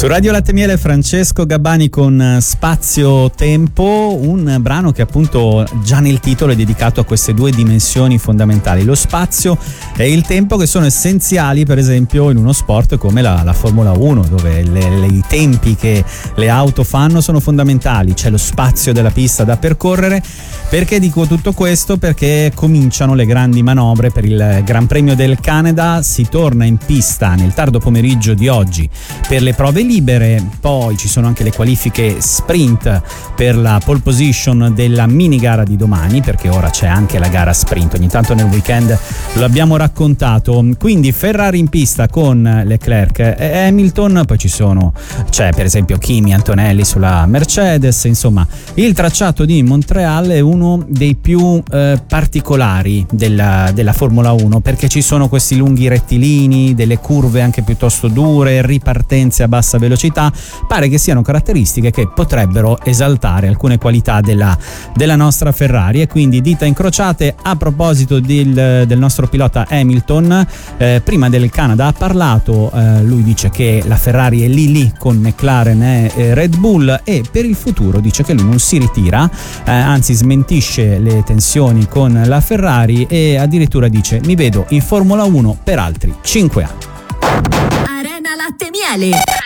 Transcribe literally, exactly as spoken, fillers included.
Su Radio Latte Miele Francesco Gabbani con Spazio Tempo, un brano che appunto già nel titolo è dedicato a queste due dimensioni fondamentali, lo spazio e il tempo, che sono essenziali per esempio in uno sport come la, la Formula uno, dove le, le, i tempi che le auto fanno sono fondamentali, c'è lo spazio della pista da percorrere. Perché dico tutto questo? Perché cominciano le grandi manovre per il Gran Premio del Canada, si torna in pista nel tardo pomeriggio di oggi per le prove libere, poi ci sono anche le qualifiche sprint per la pole position della mini gara di domani, perché ora c'è anche la gara sprint, ogni tanto nel weekend lo abbiamo raccontato. Quindi Ferrari in pista con Leclerc e Hamilton, poi ci sono c'è per esempio Kimi Antonelli sulla Mercedes. Insomma, il tracciato di Montreal è uno dei più eh, particolari della, della Formula uno, perché ci sono questi lunghi rettilini, delle curve anche piuttosto dure, ripartenze a bassa velocità. Pare che siano caratteristiche che potrebbero esaltare alcune qualità della, della nostra Ferrari, e quindi dita incrociate. A proposito del, del nostro pilota Hamilton, eh, prima del Canada ha parlato, eh, lui dice che la Ferrari è lì lì con McLaren e eh, Red Bull, e per il futuro dice che lui non si ritira, eh, anzi smentisce le tensioni con la Ferrari e addirittura dice: mi vedo in Formula uno per altri cinque anni. Arena Latte Miele.